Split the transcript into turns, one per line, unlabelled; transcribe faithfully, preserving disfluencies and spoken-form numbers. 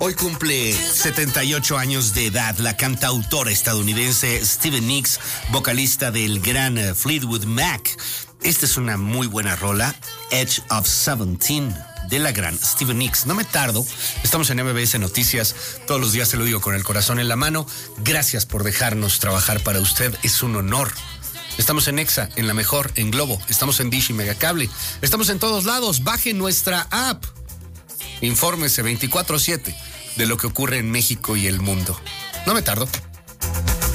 Hoy cumple setenta y ocho años de edad la cantautora estadounidense Stevie Nicks, vocalista del gran Fleetwood Mac. Esta es una muy buena rola, Edge of Seventeen, de la gran Stevie Nicks. No me tardo, estamos en M B S Noticias, todos los días se lo digo con el corazón en la mano. Gracias por dejarnos trabajar para usted, es un honor. Estamos en Exa, en La Mejor, en Globo, estamos en Dish y Megacable, estamos en todos lados. Baje nuestra app, infórmese veinticuatro siete de lo que ocurre en México y el mundo. No me tardo.